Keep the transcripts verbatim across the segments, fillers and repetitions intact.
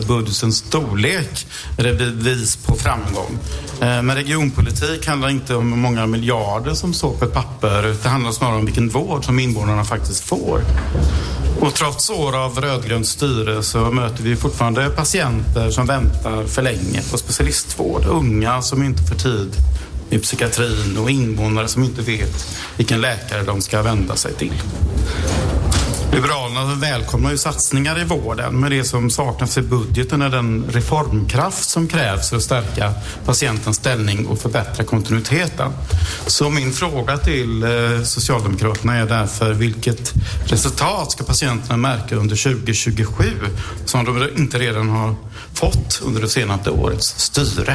budgetens storlek är det bevis på framgång. Men regionpolitik handlar inte om många miljarder som står på ett papper. Det handlar snarare om vilken vård som invånarna faktiskt får. Och trots år av rödgrönt styre så möter vi fortfarande patienter som väntar för länge på specialistvård. Unga som inte får tid i psykiatrin och invånare som inte vet vilken läkare de ska vända sig till. Liberalerna välkomnar ju satsningar i vården, men det som saknas i budgeten är den reformkraft som krävs för att stärka patientens ställning och förbättra kontinuiteten. Så min fråga till Socialdemokraterna är därför: vilket resultat ska patienterna märka under tjugo tjugosju som de inte redan har fått under det senaste årets styre?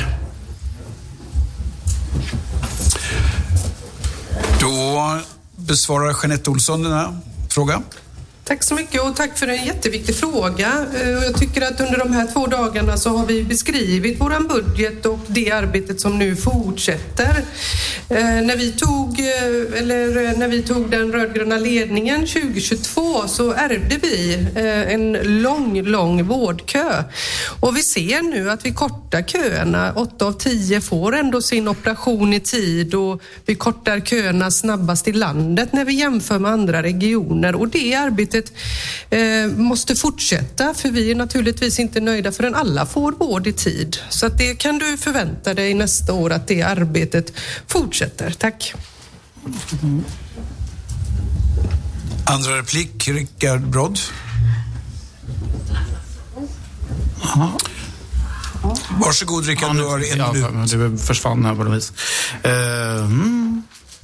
Då besvarar Jeanette Olsson den här frågan. Tack så mycket och tack för en jätteviktig fråga. Jag tycker att under de här två dagarna så har vi beskrivit våran budget och det arbetet som nu fortsätter. När vi tog, eller när vi tog den rödgröna ledningen tjugo tjugotvå så ärvde vi en lång, lång vårdkö. Och vi ser nu att vi kortar köerna. Åtta av tio får ändå sin operation i tid och vi kortar köerna snabbast i landet när vi jämför med andra regioner. Och det arbetet Eh, måste fortsätta, för vi är naturligtvis inte nöjda förrän alla får vård i tid. Så att det kan du förvänta dig nästa år, att det arbetet fortsätter. Tack. Mm. Andra replik, Rickard Brodd. Aha. Varsågod Rickard, ja, du har en ja, minut. Det försvann här på något vis. Uh, mm.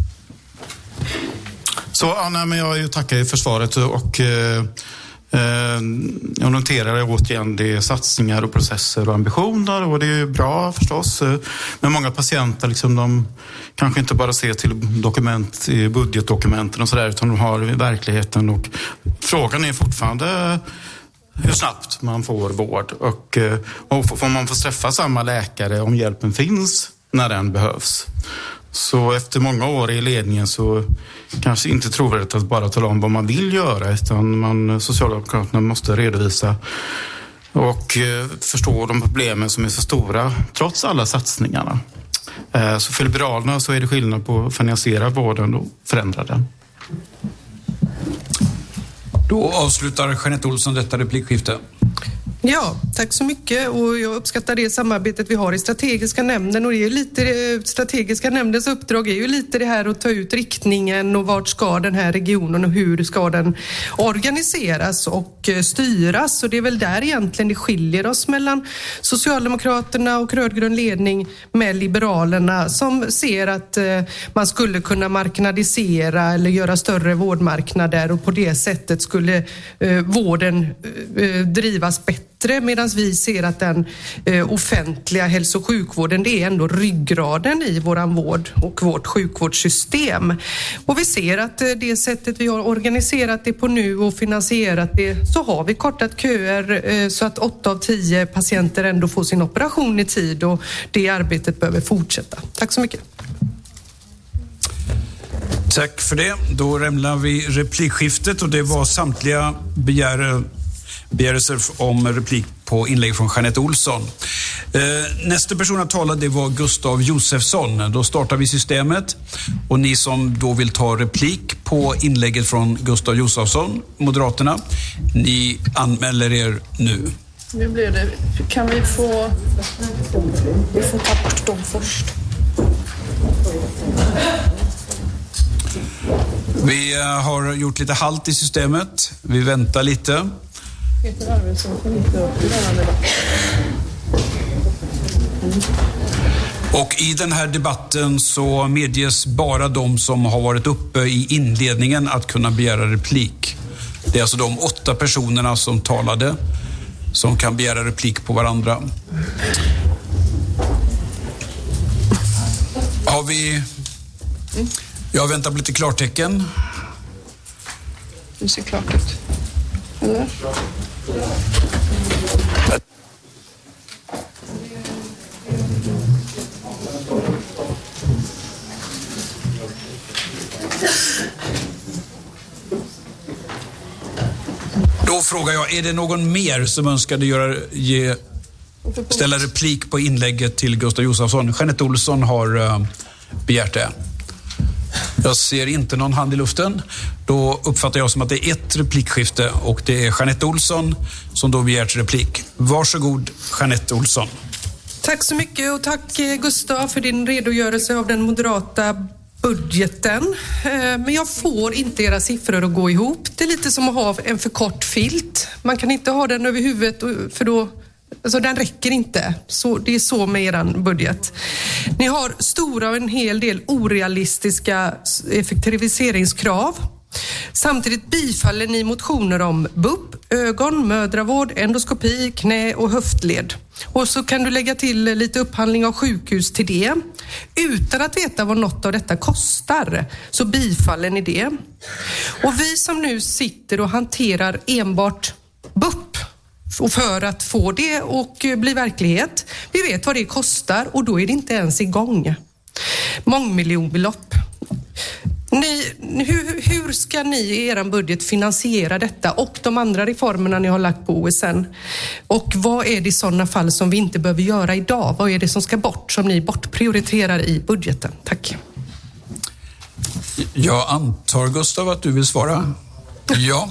Så ja, nej, men jag tackar ju för svaret och eh, jag noterar återigen det är satsningar och processer och ambitioner och det är bra förstås. Men många patienter liksom, de kanske inte bara ser till dokument i budgetdokumenten och sådär, utan de har verkligheten, och frågan är fortfarande hur snabbt man får vård och, och får man få träffa samma läkare om hjälpen finns när den behövs. Så efter många år i ledningen så kanske inte trovärdigt att bara tala om vad man vill göra, utan man, Socialdemokraterna måste redovisa och eh, förstå de problemen som är så stora trots alla satsningarna. Eh, så för Liberalerna så är det skillnad på att finansiera vården och förändra den. Då avslutar Jeanette Olsson detta replikskifte. Ja, tack så mycket, och jag uppskattar det samarbetet vi har i strategiska nämnden, och det är lite, strategiska nämndens uppdrag är ju lite det här att ta ut riktningen och vart ska den här regionen och hur ska den organiseras och styras, och det är väl där egentligen det skiljer oss mellan Socialdemokraterna och rödgrön ledning med Liberalerna, som ser att man skulle kunna marknadisera eller göra större vårdmarknader, och på det sättet skulle vården drivas bättre. Medan vi ser att den eh, offentliga hälso- och sjukvården, det är ändå ryggraden i våran vård och vårt sjukvårdssystem. Och vi ser att eh, det sättet vi har organiserat det på nu och finansierat det, så har vi kortat köer eh, så att åtta av tio patienter ändå får sin operation i tid, och det arbetet behöver fortsätta. Tack så mycket. Tack för det. Då lämnar vi replikskiftet, och det var samtliga begär begärelser om replik på inlägg från Jeanette Olsson. Eh, nästa person att tala, det var Gustav Josefsson. Då startar vi systemet, och ni som då vill ta replik på inlägget från Gustav Josefsson, Moderaterna, ni anmäler er nu. Nu blir det, kan vi få vi får ta bort dem först. Vi har gjort lite halt i systemet. Vi väntar lite. Peter Arvidsson får inte upp i denna debatt. Och i den här debatten så medges bara de som har varit uppe i inledningen att kunna begära replik. Det är alltså de åtta personerna som talade som kan begära replik på varandra. Har vi... Jag väntar på lite klartecken. Det ser klart ut. Eller? Då frågar jag, är det någon mer som önskade göra, ge, ställa replik på inlägget till Gustav Josefsson? Jeanette Olsson har uh, begärt det. Jag ser inte någon hand i luften. Då uppfattar jag som att det är ett replikskifte och det är Jeanette Olsson som då begärt replik. Varsågod, Jeanette Olsson. Tack så mycket och tack Gustav för din redogörelse av den moderata budgeten. Men jag får inte era siffror att gå ihop. Det är lite som att ha en för kort filt. Man kan inte ha den över huvudet för då, alltså den räcker inte. Så, det är så med eran budget. Ni har stora och en hel del orealistiska effektiviseringskrav. Samtidigt bifaller ni motioner om B U P, ögon, mödravård, endoskopi, knä och höftled. Och så kan du lägga till lite upphandling av sjukhus till det. Utan att veta vad något av detta kostar så bifaller ni det. Och vi som nu sitter och hanterar enbart B U P och för att få det och bli verklighet, vi vet vad det kostar och då är det inte ens igång. Mångmiljonbelopp. Ni, hur, hur ska ni i er budget finansiera detta och de andra reformerna ni har lagt på O S N? Och vad är det i sådana fall som vi inte behöver göra idag? Vad är det som ska bort, som ni bortprioriterar i budgeten? Tack. Jag antar, Gustav, att du vill svara. Ja.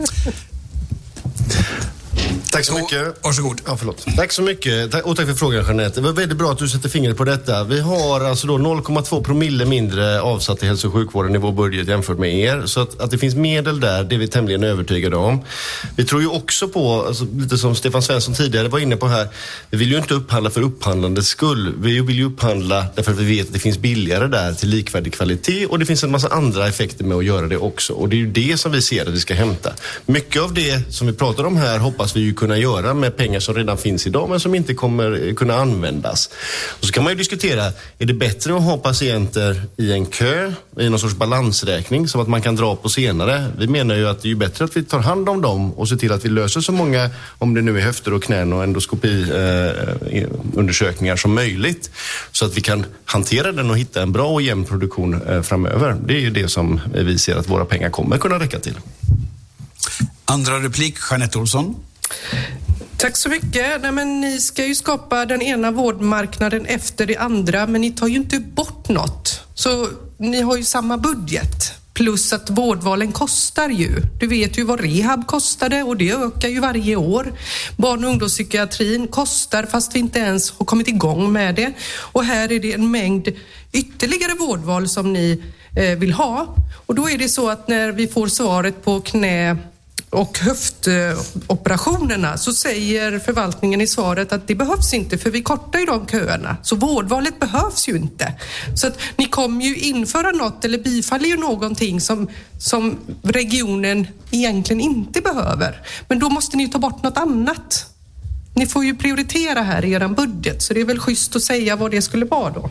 Tack så mycket. Varsågod. Ja, förlåt. Tack så mycket. Och tack för frågan, Jeanette. Det var väldigt bra att du sätter fingret på detta. Vi har alltså då noll komma två promille mindre avsatt i hälso- och sjukvården i vår budget jämfört med er. Så att, att det finns medel där, det är vi tämligen övertygade om. Vi tror ju också på, alltså, lite som Stefan Svensson tidigare var inne på här, vi vill ju inte upphandla för upphandlandets skull. Vi vill ju upphandla därför att vi vet att det finns billigare där till likvärdig kvalitet och det finns en massa andra effekter med att göra det också. Och det är ju det som vi ser att vi ska hämta. Mycket av det som vi pratar om här hoppas vi ju kunna göra med pengar som redan finns idag men som inte kommer kunna användas. Och så kan man ju diskutera, är det bättre att ha patienter i en kö i någon sorts balansräkning som att man kan dra på senare? Vi menar ju att det är ju bättre att vi tar hand om dem och ser till att vi löser så många, om det nu är höfter och knän och endoskopiundersökningar eh, som möjligt så att vi kan hantera den och hitta en bra och jämn produktion eh, framöver. Det är ju det som vi ser att våra pengar kommer kunna räcka till. Andra replik, Jeanette Olsson. Tack så mycket. Nej, men ni ska ju skapa den ena vårdmarknaden efter det andra, men ni tar ju inte bort något. Så ni har ju samma budget. Plus att vårdvalen kostar ju. Du vet ju vad rehab kostade och det ökar ju varje år. Barn- och ungdomspsykiatrin kostar fast vi inte ens har kommit igång med det. Och här är det en mängd ytterligare vårdval som ni eh, vill ha. Och då är det så att när vi får svaret på knä- och höftoperationerna så säger förvaltningen i svaret att det behövs inte för vi kortar ju de köerna. Så vårdvalet behövs ju inte. Så att ni kommer ju införa något eller bifaller ju någonting som, som regionen egentligen inte behöver. Men då måste ni ta bort något annat. Ni får ju prioritera här i er budget så det är väl schysst att säga vad det skulle vara då.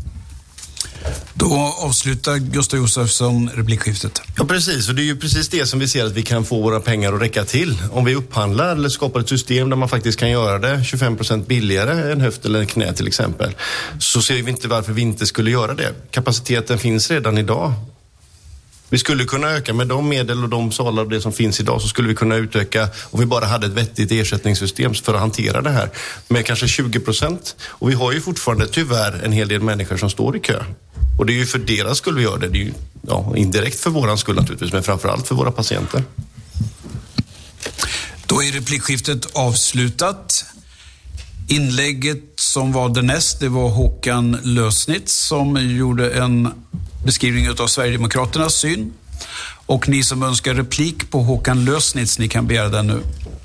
Då avslutar Gustav Josefsson replikskiftet. Ja, precis. Och det är ju precis det som vi ser att vi kan få våra pengar att räcka till. Om vi upphandlar eller skapar ett system där man faktiskt kan göra det tjugofem procent billigare än höft eller en knä till exempel, så ser vi inte varför vi inte skulle göra det. Kapaciteten finns redan idag. Vi skulle kunna öka med de medel och de salar och det som finns idag, så skulle vi kunna utöka om vi bara hade ett vettigt ersättningssystem för att hantera det här med kanske tjugo procent. Och vi har ju fortfarande tyvärr en hel del människor som står i kö. Och det är ju för deras skull vi gör det. Det är ju ja, indirekt för våran skull naturligtvis, men framförallt för våra patienter. Då är replikskiftet avslutat. Inlägget som var därnäst, det var Håkan Lösnitz som gjorde en beskrivning av Sverigedemokraternas syn. Och ni som önskar replik på Håkan Lösnitz, ni kan begära den nu.